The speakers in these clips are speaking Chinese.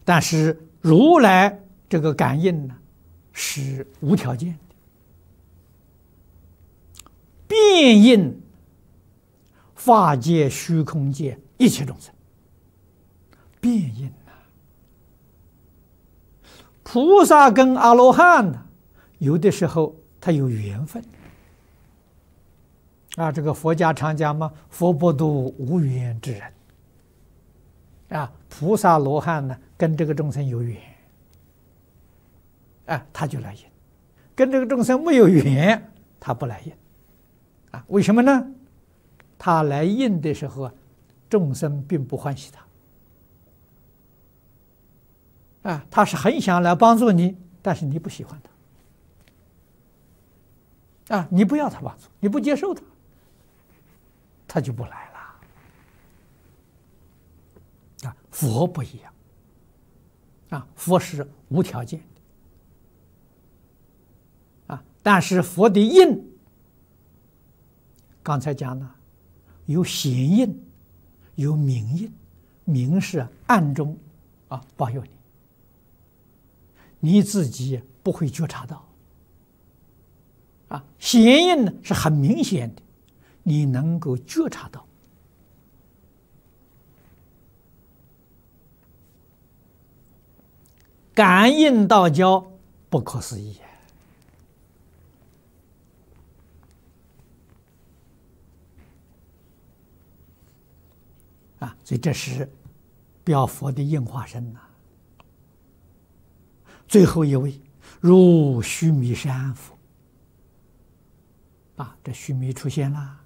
但是如来这个感应呢，是无条件的，遍应法界、虚空界一切众生，遍应啊。菩萨跟阿罗汉呢，有的时候他有缘分啊。这个佛家常讲嘛，佛不度无缘之人啊。菩萨罗汉呢，跟这个众生有缘，啊，他就来应；跟这个众生没有缘，他不来应啊。为什么呢？他来应的时候啊，众生并不欢喜他啊，他是很想来帮助你，但是你不喜欢他啊，你不要他帮助，你不接受他，他就不来了啊。佛不一样啊，佛是无条件的啊，但是佛的应，刚才讲了，有显应，有明应。明是暗中啊保佑你，你自己不会觉察到啊。显应呢是很明显的，你能够觉察到。感应道交不可思议啊！所以这是表佛的应化身呐。最后一位如须弥山佛啊，这须弥出现了，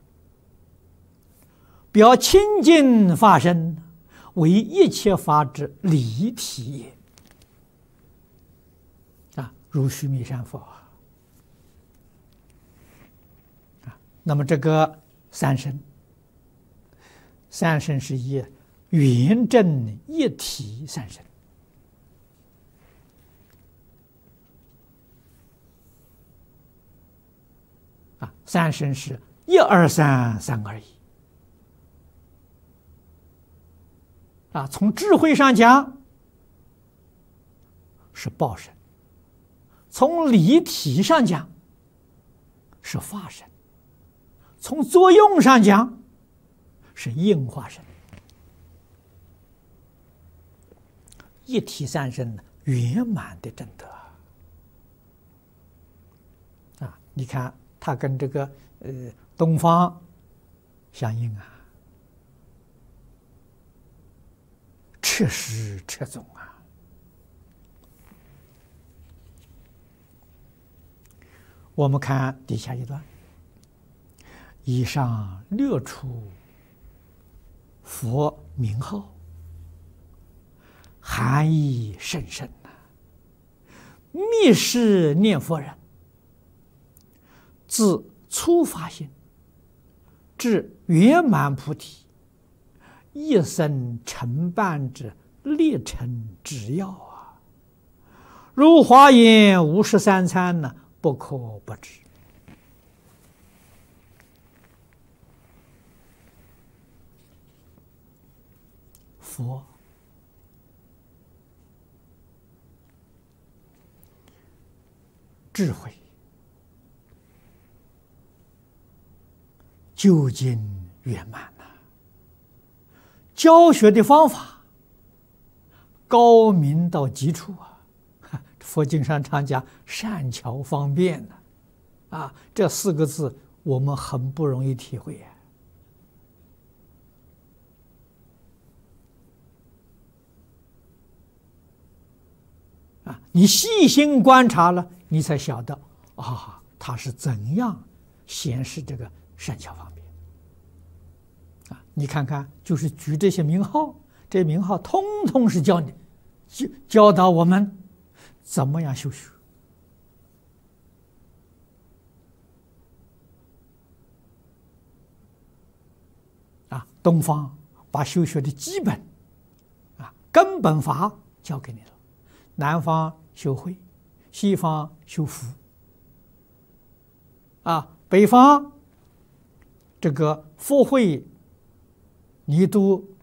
表清净法身，为一切法之离体也啊，如须弥山佛啊。那么这个三身，三身是以圆正一体三身啊，三身是一二三，三而已啊。从智慧上讲是报身，从理体上讲是法身，从作用上讲是应化身。一体三身圆满的正德啊！你看它跟这个东方相应啊，彻实彻宗啊。我们看底下一段，以上略出佛名号，含义甚深呐。密室念佛人，自初发心至圆满菩提，一生承办之历程之要啊，如华严53参呢，不可不知。佛智慧究竟圆满呐，教学的方法高明到极处啊！佛经上常讲善巧方便呢，啊，这4个字我们很不容易体会啊！你细心观察了，你才晓得啊，它是怎样显示这个善巧方便啊！你看看，就是举这些名号，这些名号通通是教导我们怎么样修学啊！东方把修学的基本啊根本法教给你了，南方修慧，西方修福啊，北方这个佛慧尼都